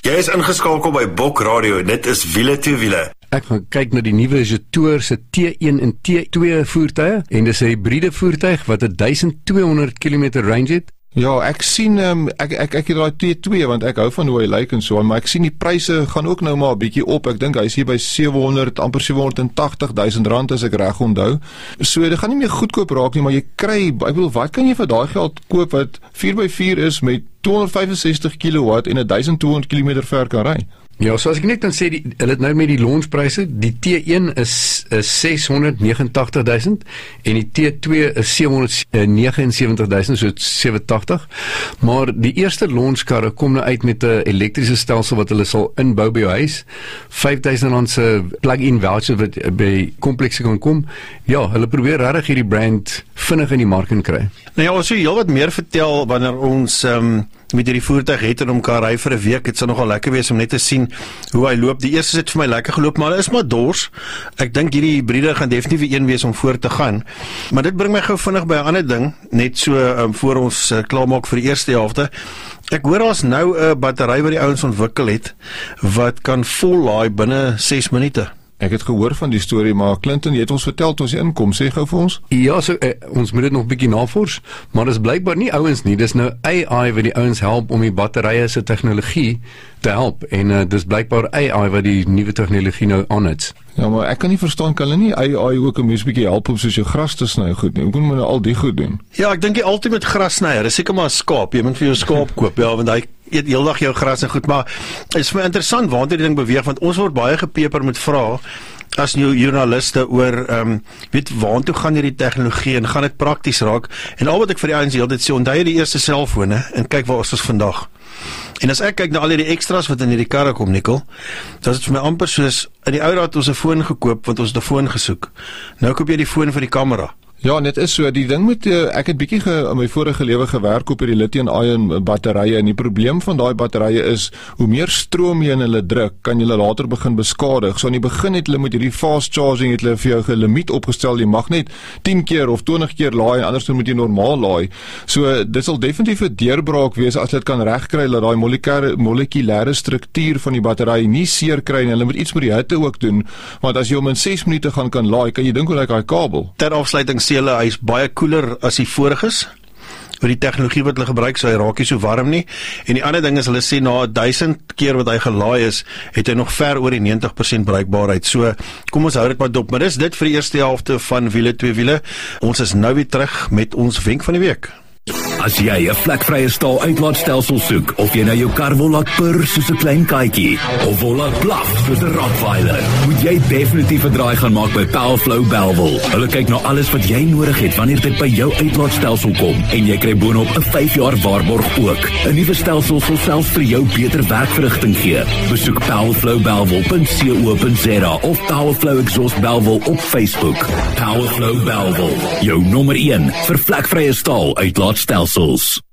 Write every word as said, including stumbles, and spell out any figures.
Jy is ingeskakel by Bok Radio, dit is Wiele to Wiele. Ek gaan kyk na die nuwe Jetour se T een en T twee voertuie en dis 'n hybride voertuig wat 'n duisend tweehonderd kilometer range het. Ja, ek sien um, ek ek ek het daai T twee want ek hou van hoe hy lyk en so, maar ek sien die pryse gaan ook nou maar 'n bietjie op. Ek dink hy is hier by sewehonderd, amper sewehonderdtagtig duisend rand as ek reg onthou. So dit gaan nie meer goedkoop raak nie, maar jy kry, ek bedoel, wat kan jy vir daai geld koop wat vier by vier is met tweehonderdvyfensestig kilowatt en duisend tweehonderd kilometer ver kan ry? Ja, so as ek net kan sê, die, hulle het nou met die launchpryse, die T een is, is seshonderdnegenentagtig duisend en die T twee is sewehonderdnegenensewentig duisend, so sewentydig. Maar die eerste launchkarre kom nou uit met 'n elektriese stelsel wat hulle sal inbou by jou huis. vyf duisend rand se plug-in voucher wat by komplekse kan kom. Ja, hulle probeer regtig hierdie brand vinnig in die mark in kry. Nou ja, ons sou heel wat meer vertel wanneer ons um, met hierdie voertuig het en hom kan ry vir 'n week. Dit sal nogal lekker wees om net te sien hoe hy loop. Die eerste het vir my lekker geloop, maar hy is maar dors. Ek dink hierdie hybride gaan definitief een wees om voor te gaan. Maar dit bring my gou vinnig by 'n ander ding, net so um, voor ons uh, klaarmaak vir die eerste helfte. Ek hoor daar's nou 'n uh, battery wat die ouens ontwikkel het wat kan vollaai binne ses minute. Ek het gehoor van die storie, maar Clinton, jy het ons vertel toe ons inkom, sê gou vir ons. Ja, so, eh, ons moet dit nog 'n bietjie navors, maar dis blykbaar nie ouens nie, dis nou A I wat die ouens help om die batterye se tegnologie te help, en uh, dis blykbaar A I wat die nuwe tegnologie nou aanhits. Ja, maar ek kan nie verstaan, kan hulle nie A I ook 'n mens bietjie help om soos jou gras te sny goed nie? Hoe kan hulle al die goed doen? Ja, ek dink die ultimate grassnyer, is seker maar 'n skaap. Jy moet vir jou skaap koop, ja, want hy eet heeldag jou gras en goed, maar is vir my interessant waartoe die ding beweeg, want ons word baie gepeper met vrae as nou joernaliste oor, um, weet, waartoe gaan hierdie tegnologie en gaan dit prakties raak? En al wat ek vir die ouens die hele tyd sê, onthou jy die eerste selfone en kyk waar is ons vandag. En as ek kyk na al die extras wat in hierdie karre kom, Nikkel, dan is dit vir my amper soos, in die ou dae het ons 'n foon gekoop, want ons het 'n foon gesoek. Nou koop jy die foon vir die kamera. Ja, net is so, die ding met, uh, ek het bietjie ge, in my vorige lewe gewerk op hierdie lithium-ion batterye, en die probleem van daai batterye is, hoe meer stroom jy in hulle druk, kan jy hulle later begin beskadig. So aan die begin het hulle met hierdie fast charging, het hulle vir jou 'n limiet opgestel, jy mag net tien keer of twintig keer laai, en anders moet jy normaal laai. So dit sal definitief 'n deurbraak wees, as dit kan regkry, dat daai molekulêre, molekulêre struktuur van die battery nie seer kry, en hulle moet iets met die hitte ook doen, want as jy hom in ses minute gaan kan laai, kan jy dink hoe lyk daai kabel. Ter afsluiting sê hulle, hy is baie koeler as die voriges, oor die tegnologie wat hulle gebruik, so hy raak nie so warm nie. En die ander ding is, hulle sê na duisend keer wat hy gelaai is, het hy nog ver oor die negentig persent bruikbaarheid. So, kom ons hou dit maar dop. Maar dis dit vir die eerste helfte van Wiele to Wiele. Ons is nou weer terug met ons wenk van die week. As jy 'n vlekvrye staal uitlaatstelsel soek, of jy nou jou kar wil laat purr soos 'n klein katjie, of wil laat blaf soos 'n rottweiler, moet jy definitief 'n draai gaan maak by Powerflow Bellville. Hulle kyk na alles wat jy nodig het wanneer dit by jou uitlaatstelsel kom, en jy kry boonop 'n vyf jaar waarborg ook. 'n Nuwe stelsel sal selfs vir jou beter werkverrigting gee. Besoek powerflow bellville punt co punt za of Powerflow Exhaust Bellville op Facebook. Powerflow Bellville, jou nommer een vir vlekvrye staal uitlaatstelsels.